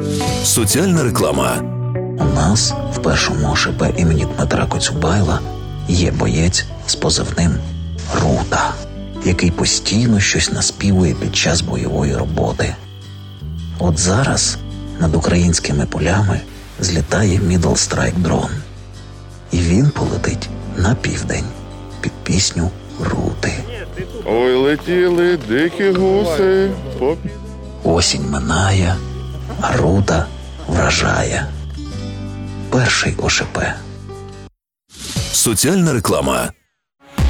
Соціальна реклама. У нас в першому ОШП імені Дмитра Коцюбайла є боєць з позивним Рута, який постійно щось наспівує під час бойової роботи. От зараз над українськими полями злітає Middle Strike дрон. І він полетить на південь під пісню Рути. Ой, летіли дикі гуси. Осінь минає, а Рута вражає. Перший ОШП. Соціальна реклама.